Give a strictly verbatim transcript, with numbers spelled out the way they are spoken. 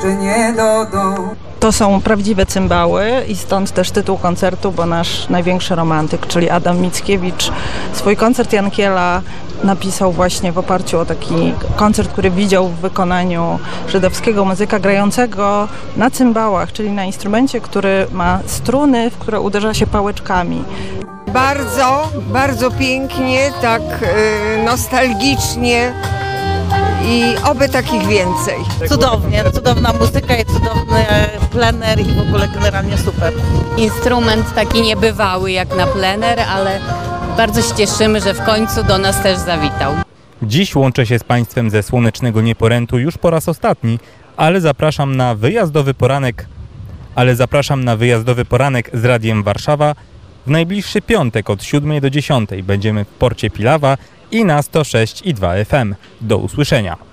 To są prawdziwe cymbały i stąd też tytuł koncertu, bo nasz największy romantyk, czyli Adam Mickiewicz, swój koncert Jankiela napisał właśnie w oparciu o taki koncert, który widział w wykonaniu żydowskiego muzyka grającego na cymbałach, czyli na instrumencie, który ma struny, w które uderza się pałeczkami. Bardzo, bardzo pięknie, tak yy, nostalgicznie i oby takich więcej. Cudownie, cudowna muzyka i cudowny plener i w ogóle generalnie super. Instrument taki niebywały jak na plener, ale bardzo się cieszymy, że w końcu do nas też zawitał. Dziś łączę się z Państwem ze słonecznego Nieporętu już po raz ostatni, ale zapraszam na wyjazdowy poranek, ale zapraszam na wyjazdowy poranek z Radiem Warszawa. W najbliższy piątek od siódmej do dziesiątej będziemy w porcie Pilawa i na sto sześć i dwa F M. Do usłyszenia.